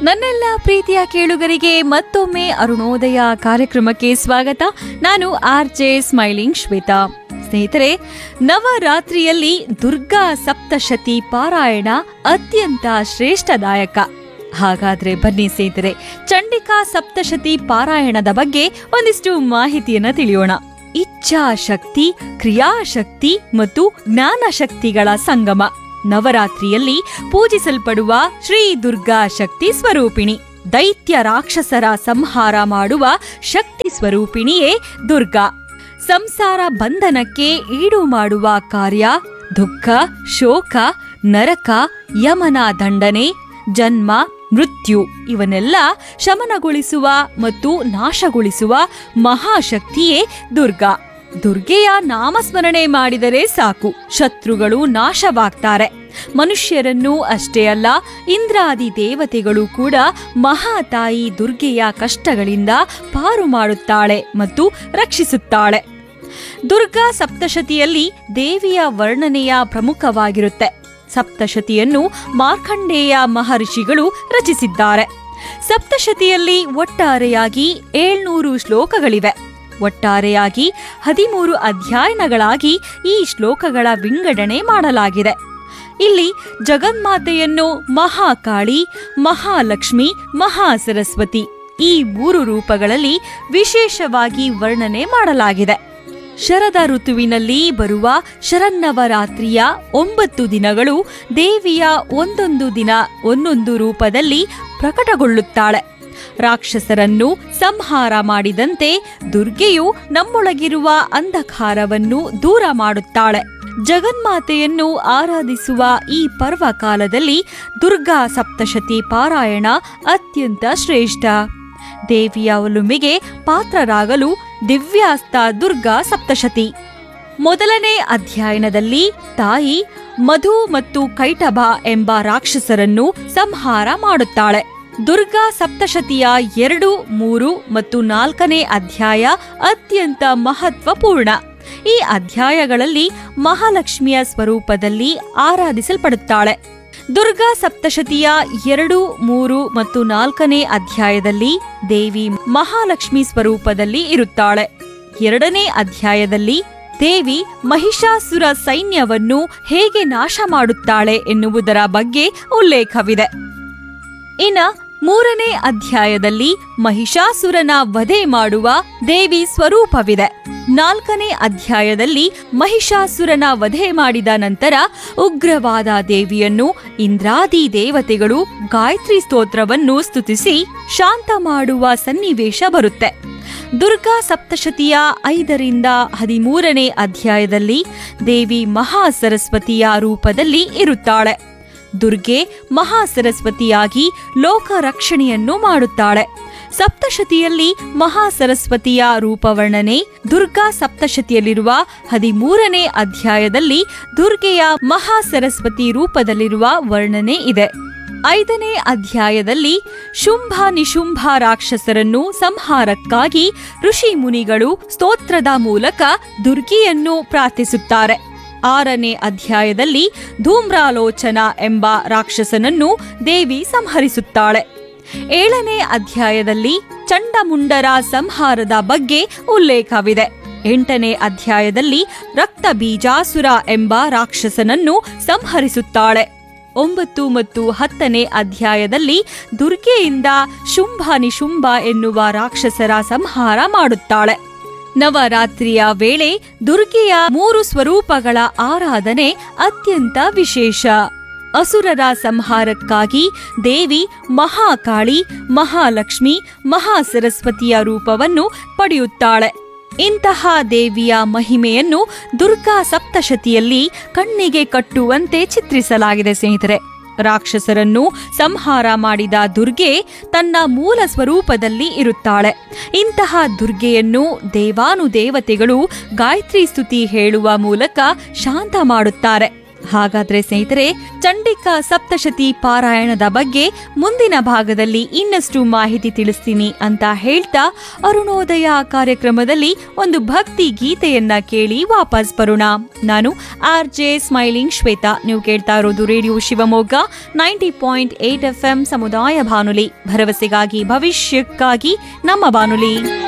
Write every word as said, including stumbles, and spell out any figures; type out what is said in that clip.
ನನ್ನೆಲ್ಲ ಪ್ರೀತಿಯ ಕೇಳುಗರಿಗೆ ಮತ್ತೊಮ್ಮೆ ಅರುಣೋದಯ ಕಾರ್ಯಕ್ರಮಕ್ಕೆ ಸ್ವಾಗತ. ನಾನು ಆರ್ ಜೆ ಸ್ಮೈಲಿಂಗ್ ಶ್ವೇತಾ. ಸ್ನೇಹಿತರೆ, ನವರಾತ್ರಿಯಲ್ಲಿ ದುರ್ಗಾ ಸಪ್ತಶತಿ ಪಾರಾಯಣ ಅತ್ಯಂತ ಶ್ರೇಷ್ಠದಾಯಕ. ಹಾಗಾದ್ರೆ ಬನ್ನಿ ಸ್ನೇಹಿತರೆ, ಚಂಡಿಕಾ ಸಪ್ತಶತಿ ಪಾರಾಯಣದ ಬಗ್ಗೆ ಒಂದಿಷ್ಟು ಮಾಹಿತಿಯನ್ನ ತಿಳಿಯೋಣ. ಇಚ್ಛಾಶಕ್ತಿ, ಕ್ರಿಯಾಶಕ್ತಿ ಮತ್ತು ಜ್ಞಾನಶಕ್ತಿಗಳ ಸಂಗಮ. ನವರಾತ್ರಿಯಲ್ಲಿ ಪೂಜಿಸಲ್ಪಡುವ ಶ್ರೀ ದುರ್ಗಾ ಶಕ್ತಿ ಸ್ವರೂಪಿಣಿ, ದೈತ್ಯ ರಾಕ್ಷಸರ ಸಂಹಾರ ಮಾಡುವ ಶಕ್ತಿ ಸ್ವರೂಪಿಣಿಯೇ ದುರ್ಗಾ. ಸಂಸಾರ ಬಂಧನಕ್ಕೆ ಈಡು ಮಾಡುವ ಕಾರ್ಯ, ದುಃಖ, ಶೋಕ, ನರಕ, ಯಮನ ದಂಡನೆ, ಜನ್ಮ, ಮೃತ್ಯು ಇವನ್ನೆಲ್ಲ ಶಮನಗೊಳಿಸುವ ಮತ್ತು ನಾಶಗೊಳಿಸುವ ಮಹಾಶಕ್ತಿಯೇ ದುರ್ಗಾ. ದುರ್ಗೆಯ ನಾಮಸ್ಮರಣೆ ಮಾಡಿದರೆ ಸಾಕು, ಶತ್ರುಗಳು ನಾಶವಾಗ್ತಾರೆ. ಮನುಷ್ಯರನ್ನು ಅಷ್ಟೇ ಅಲ್ಲ, ಇಂದ್ರಾದಿ ದೇವತೆಗಳು ಕೂಡ ಮಹಾತಾಯಿ ದುರ್ಗೆಯ ಕಷ್ಟಗಳಿಂದ ಪಾರು ಮಾಡುತ್ತಾಳೆ ಮತ್ತು ರಕ್ಷಿಸುತ್ತಾಳೆ. ದುರ್ಗಾ ಸಪ್ತಶತಿಯಲ್ಲಿ ದೇವಿಯ ವರ್ಣನೆಯ ಪ್ರಮುಖವಾಗಿರುತ್ತೆ. ಸಪ್ತಶತಿಯನ್ನು ಮಾರ್ಕಂಡೇಯ ಮಹರ್ಷಿಗಳು ರಚಿಸಿದ್ದಾರೆ. ಸಪ್ತಶತಿಯಲ್ಲಿ ಒಟ್ಟಾರೆಯಾಗಿ ಏಳ್ನೂರು ಶ್ಲೋಕಗಳಿವೆ. ಒಟ್ಟಾರೆಯಾಗಿ ಹದಿಮೂರು ಅಧ್ಯಾಯಗಳಾಗಿ ಈ ಶ್ಲೋಕಗಳ ವಿಂಗಡಣೆ ಮಾಡಲಾಗಿದೆ. ಇಲ್ಲಿ ಜಗನ್ಮಾತೆಯನ್ನು ಮಹಾಕಾಳಿ, ಮಹಾಲಕ್ಷ್ಮಿ, ಮಹಾಸರಸ್ವತಿ ಈ ಮೂರು ರೂಪಗಳಲ್ಲಿ ವಿಶೇಷವಾಗಿ ವರ್ಣನೆ ಮಾಡಲಾಗಿದೆ. ಶರದ ಋತುವಿನಲ್ಲಿ ಬರುವ ಶರನ್ನವರಾತ್ರಿಯ ಒಂಬತ್ತು ದಿನಗಳು ದೇವಿಯ ಒಂದೊಂದು ದಿನ ಒಂದೊಂದು ರೂಪದಲ್ಲಿ ಪ್ರಕಟಗೊಳ್ಳುತ್ತಾಳೆ. ರಾಕ್ಷಸರನ್ನು ಸಂಹಾರ ಮಾಡಿದಂತೆ ದುರ್ಗೆಯು ನಮ್ಮೊಳಗಿರುವ ಅಂಧಕಾರವನ್ನು ದೂರ ಮಾಡುತ್ತಾಳೆ. ಜಗನ್ಮಾತೆಯನ್ನು ಆರಾಧಿಸುವ ಈ ಪರ್ವಕಾಲದಲ್ಲಿ ದುರ್ಗಾ ಸಪ್ತಶತಿ ಪಾರಾಯಣ ಅತ್ಯಂತ ಶ್ರೇಷ್ಠ. ದೇವಿಯ ಒಲುಮೆಗೆ ಪಾತ್ರರಾಗಲು ದಿವ್ಯಾಸ್ತ ದುರ್ಗಾ ಸಪ್ತಶತಿ. ಮೊದಲನೇ ಅಧ್ಯಾಯದಲ್ಲಿ ತಾಯಿ ಮಧು ಮತ್ತು ಕೈಟಭ ಎಂಬ ರಾಕ್ಷಸರನ್ನು ಸಂಹಾರ ಮಾಡುತ್ತಾಳೆ. ದುರ್ಗಾ ಸಪ್ತಶತಿಯ ಎರಡು, ಮೂರು ಮತ್ತು ನಾಲ್ಕನೇ ಅಧ್ಯಾಯ ಅತ್ಯಂತ ಮಹತ್ವಪೂರ್ಣ. ಈ ಅಧ್ಯಾಯಗಳಲ್ಲಿ ಮಹಾಲಕ್ಷ್ಮಿಯ ಸ್ವರೂಪದಲ್ಲಿ ಆರಾಧಿಸಲ್ಪಡುತ್ತಾಳೆ. ದುರ್ಗಾ ಸಪ್ತಶತಿಯ ಎರಡು, ಮೂರು ಮತ್ತು ನಾಲ್ಕನೇ ಅಧ್ಯಾಯದಲ್ಲಿ ದೇವಿ ಮಹಾಲಕ್ಷ್ಮಿ ಸ್ವರೂಪದಲ್ಲಿ ಇರುತ್ತಾಳೆ. ಎರಡನೇ ಅಧ್ಯಾಯದಲ್ಲಿ ದೇವಿ ಮಹಿಷಾಸುರ ಸೈನ್ಯವನ್ನು ಹೇಗೆ ನಾಶ ಮಾಡುತ್ತಾಳೆ ಎನ್ನುವುದರ ಬಗ್ಗೆ ಉಲ್ಲೇಖವಿದೆ. ಇನ್ನ ಮೂರನೇ ಅಧ್ಯಾಯದಲ್ಲಿ ಮಹಿಷಾಸುರನ ವಧೆ ಮಾಡುವ ದೇವಿ ಸ್ವರೂಪವಿದೆ. ನಾಲ್ಕನೇ ಅಧ್ಯಾಯದಲ್ಲಿ ಮಹಿಷಾಸುರನ ವಧೆ ಮಾಡಿದ ನಂತರ ಉಗ್ರವಾದ ದೇವಿಯನ್ನು ಇಂದ್ರಾದಿ ದೇವತೆಗಳು ಗಾಯತ್ರಿ ಸ್ತೋತ್ರವನ್ನು ಸ್ತುತಿಸಿ ಶಾಂತ ಮಾಡುವ ಸನ್ನಿವೇಶ ಬರುತ್ತೆ. ದುರ್ಗಾ ಸಪ್ತಶತಿಯ ಐದರಿಂದ ಹದಿಮೂರನೇ ಅಧ್ಯಾಯದಲ್ಲಿ ದೇವಿ ಮಹಾಸರಸ್ವತಿಯ ರೂಪದಲ್ಲಿ ಇರುತ್ತಾಳೆ. ದುರ್ಗೆ ಮಹಾಸರಸ್ವತಿಯಾಗಿ ಲೋಕ ರಕ್ಷಣೆಯನ್ನು ಮಾಡುತ್ತಾಳೆ. ಸಪ್ತಶತಿಯಲ್ಲಿ ಮಹಾಸರಸ್ವತಿಯ ರೂಪವರ್ಣನೆ ದುರ್ಗಾ ಸಪ್ತಶತಿಯಲ್ಲಿರುವ ಹದಿಮೂರನೇ ಅಧ್ಯಾಯದಲ್ಲಿ ದುರ್ಗೆಯ ಮಹಾಸರಸ್ವತಿ ರೂಪದಲ್ಲಿರುವ ವರ್ಣನೆ ಇದೆ. ಐದನೇ ಅಧ್ಯಾಯದಲ್ಲಿ ಶುಂಭ ನಿಶುಂಭ ರಾಕ್ಷಸರನ್ನು ಸಂಹಾರಕ್ಕಾಗಿ ಋಷಿ ಮುನಿಗಳು ಸ್ತೋತ್ರದ ಮೂಲಕ ದುರ್ಗೆಯನ್ನು ಪ್ರಾರ್ಥಿಸುತ್ತಾರೆ. ಆರನೇ ಅಧ್ಯಾಯದಲ್ಲಿ ಧೂಮ್ರಾಲೋಚನ ಎಂಬ ರಾಕ್ಷಸನನ್ನು ದೇವಿ ಸಂಹರಿಸುತ್ತಾಳೆ. ಏಳನೇ ಅಧ್ಯಾಯದಲ್ಲಿ ಚಂಡಮುಂಡರ ಸಂಹಾರದ ಬಗ್ಗೆ ಉಲ್ಲೇಖವಿದೆ. ಎಂಟನೇ ಅಧ್ಯಾಯದಲ್ಲಿ ರಕ್ತ ಬೀಜಾಸುರ ಎಂಬ ರಾಕ್ಷಸನನ್ನು ಸಂಹರಿಸುತ್ತಾಳೆ. ಒಂಬತ್ತು ಮತ್ತು ಹತ್ತನೇ ಅಧ್ಯಾಯದಲ್ಲಿ ದುರ್ಗೆಯಿಂದ ಶುಂಭ ನಿಶುಂಭ ಎನ್ನುವ ರಾಕ್ಷಸರ ಸಂಹಾರ ಮಾಡುತ್ತಾಳೆ. ನವರಾತ್ರಿಯ ವೇಳೆ ದುರ್ಗೆಯ ಮೂರು ಸ್ವರೂಪಗಳ ಆರಾಧನೆ ಅತ್ಯಂತ ವಿಶೇಷ. ಅಸುರರ ಸಂಹಾರಕ್ಕಾಗಿ ದೇವಿ ಮಹಾಕಾಳಿ, ಮಹಾಲಕ್ಷ್ಮಿ, ಮಹಾಸರಸ್ವತಿಯ ರೂಪವನ್ನು ಪಡೆಯುತ್ತಾಳೆ. ಇಂತಹ ದೇವಿಯ ಮಹಿಮೆಯನ್ನು ದುರ್ಗಾ ಸಪ್ತಶತಿಯಲ್ಲಿ ಕಣ್ಣಿಗೆ ಕಟ್ಟುವಂತೆ ಚಿತ್ರಿಸಲಾಗಿದೆ. ಸ್ನೇಹಿತರೆ, ರಾಕ್ಷಸರನ್ನು ಸಂಹಾರ ಮಾಡಿದ ದುರ್ಗೆ ತನ್ನ ಮೂಲ ಸ್ವರೂಪದಲ್ಲಿ ಇರುತ್ತಾಳೆ. ಇಂತಹ ದುರ್ಗೆಯನ್ನು ದೇವಾನುದೇವತೆಗಳು ಗಾಯತ್ರಿ ಸ್ತುತಿ ಹೇಳುವ ಮೂಲಕ ಶಾಂತ ಮಾಡುತ್ತಾರೆ. ಹಾಗಾದ್ರೆ ಸ್ನೇಹಿತರೆ, ಚಂಡಿಕಾ ಸಪ್ತಶತಿ ಪಾರಾಯಣದ ಬಗ್ಗೆ ಮುಂದಿನ ಭಾಗದಲ್ಲಿ ಇನ್ನಷ್ಟು ಮಾಹಿತಿ ತಿಳಿಸ್ತೀನಿ ಅಂತ ಹೇಳ್ತಾ ಅರುಣೋದಯ ಕಾರ್ಯಕ್ರಮದಲ್ಲಿ ಒಂದು ಭಕ್ತಿ ಗೀತೆಯನ್ನ ಕೇಳಿ ವಾಪಸ್ ಬರೋಣ. ನಾನು ಆರ್ ಜೆ ಸ್ಮೈಲಿಂಗ್ ಶ್ವೇತಾ. ನೀವು ಕೇಳ್ತಾ ಇರೋದು radio Shivamogga ninety point eight F M ಸಮುದಾಯ ಬಾನುಲಿ, ಭರವಸೆಗಾಗಿ ಭವಿಷ್ಯಕ್ಕಾಗಿ ನಮ್ಮ ಬಾನುಲಿ.